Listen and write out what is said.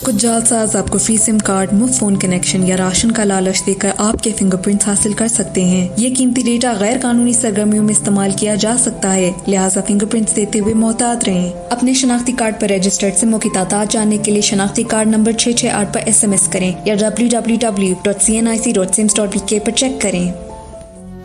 कुछ जालसाज आपको free SIM card, मुफ्त फोन कनेक्शन या राशन का लालच देकर आपके फिंगरप्रिंट्स हासिल कर सकते हैं। ये कीमती डेटा गैर कानूनी सरगर्मियों में इस्तेमाल किया जा सकता है, लिहाजा फिंगरप्रिंट्स देते हुए मोहतात रहें। अपने शनाख्ती कार्ड पर रजिस्टर्ड सिमों की तादाद जानने के लिए शनाख्ती कार्ड नंबर 668 पर SMS करें या www.cnic.sims.pk पर चेक करें।